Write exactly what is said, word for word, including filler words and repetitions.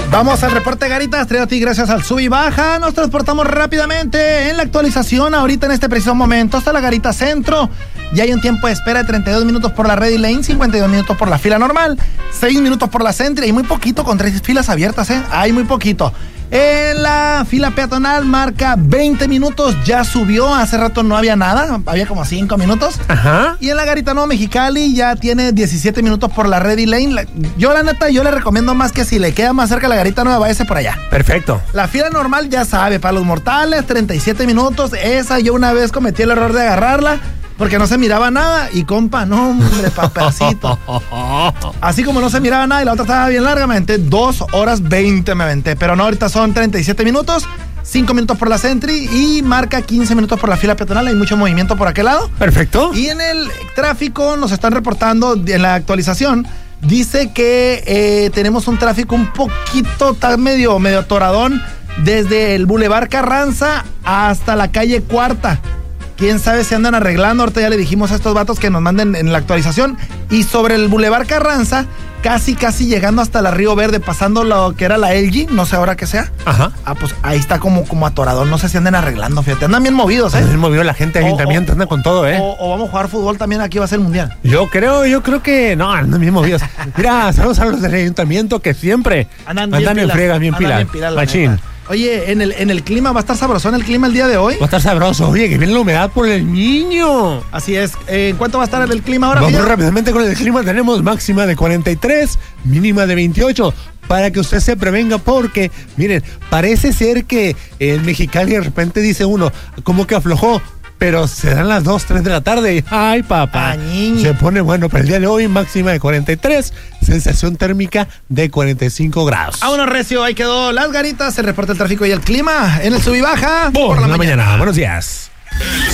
Vamos al reporte Garitas, traído a ti gracias al Sub y Baja. Nos transportamos rápidamente en la actualización ahorita en este preciso momento hasta la Garita Centro. Ya hay un tiempo de espera de treinta y dos minutos por la Ready Lane, cincuenta y dos minutos por la fila normal, seis minutos por la Sentry y muy poquito con tres filas abiertas, ¿eh? Hay muy poquito. En la fila peatonal marca veinte minutos, ya subió, hace rato no había nada, había como cinco minutos. Ajá. Y en la Garita Nueva Mexicali ya tiene diecisiete minutos por la Ready Lane. Yo la neta, yo le recomiendo más que si le queda más cerca la Garita Nueva, váyase por allá. Perfecto. La fila normal ya sabe, para los mortales, treinta y siete minutos. Esa yo una vez cometí el error de agarrarla porque no se miraba nada y compa, no hombre, papacito. Así como no se miraba nada y la otra estaba bien larga, me aventé dos horas veinte me aventé. Pero no, ahorita son treinta y siete minutos, cinco minutos por la Sentry y marca quince minutos por la fila peatonal. Hay mucho movimiento por aquel lado. Perfecto. Y en el tráfico nos están reportando en la actualización. Dice que eh, tenemos un tráfico un poquito, está medio, medio atoradón desde el Boulevard Carranza hasta la calle Cuarta. Quién sabe si andan arreglando. Ahorita ya le dijimos a estos vatos que nos manden en la actualización. Y sobre el Boulevard Carranza, casi, casi llegando hasta la Río Verde, pasando lo que era la L G, no sé ahora qué sea. Ajá. Ah, pues ahí está como, como atorador. No sé si andan arreglando, fíjate. Andan bien movidos, ¿eh? Andan movido la gente del ayuntamiento, anda con todo, ¿eh? O, o vamos a jugar fútbol también, aquí va a ser el mundial. Yo creo, yo creo que no, andan bien movidos. Mira, saludos a los del ayuntamiento que siempre Andan, andan, bien en friegas, bien andan pilas. bien pilas, la Machín. neta. Oye, en el, en el clima, ¿va a estar sabrosón el clima el día de hoy? Va a estar sabroso. Oye, que viene la humedad por el niño. Así es. Eh, ¿En cuánto va a estar el clima ahora? Vamos Fíjate? rápidamente con el clima. Tenemos máxima de cuarenta y tres, mínima de veintiocho. Para que usted se prevenga porque, miren, parece ser que el Mexicali de repente dice uno, como que aflojó. Pero se dan las dos, tres de la tarde y ¡ay, papá! Ay, se pone bueno para el día de hoy, máxima de cuarenta y tres, sensación térmica de cuarenta y cinco grados. Vámonos, recio, ahí quedó las Garitas, el reporte del tráfico y el clima en el Sub y Baja Por, por la, la mañana. mañana. Buenos días.